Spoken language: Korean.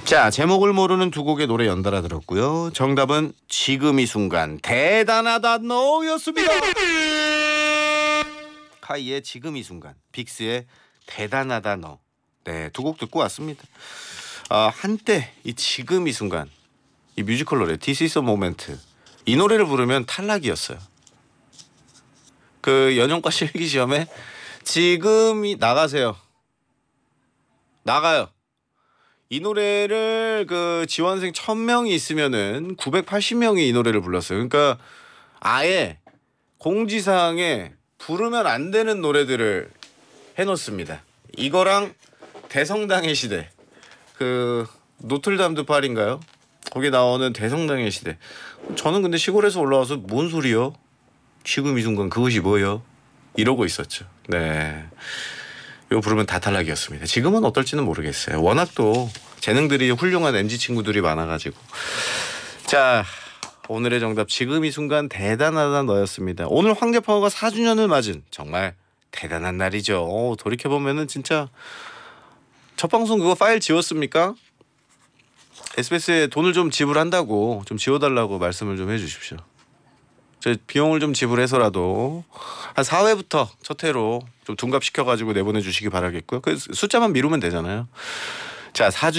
자, 제목을 모르는 두 곡의 노래 연달아 들었고요. 정답은 지금 이 순간 대단하다 너였습니다. 카이의 지금 이 순간, 빅스의 대단하다 너. 네, 두 곡 듣고 왔습니다. 한때 이 지금 이 순간, 이 뮤지컬 노래 This is a moment, 이 노래를 부르면 탈락이었어요. 그 연영과 실기 시험에 지금이 나가세요. 나가요. 이 노래를 그 지원생 1000명이 있으면은 980명이 이 노래를 불렀어요. 그러니까 아예 공지사항에 부르면 안 되는 노래들을 해놓습니다. 이거랑 대성당의 시대, 그 노틀담 드 파리인가요? 거기 나오는 대성당의 시대. 저는 근데 시골에서 올라와서 뭔 소리요? 지금 이 순간 그것이 뭐요? 이러고 있었죠. 네. 이거 부르면 다 탈락이었습니다. 지금은 어떨지는 모르겠어요. 워낙 또 재능들이 훌륭한 MZ 친구들이 많아가지고. 자, 오늘의 정답 지금 이 순간 대단하다 너였습니다. 오늘 황제파워가 4주년을 맞은 정말 대단한 날이죠. 돌이켜보면은 진짜 첫 방송 그거 파일 지웠습니까? SBS에 돈을 좀 지불한다고 좀 지워달라고 말씀을 좀 해주십시오. 저 비용을 좀 지불해서라도 한 4회부터 첫 회로 좀 둔갑시켜가지고 내보내주시기 바라겠고요. 그 숫자만 미루면 되잖아요. 자, 4주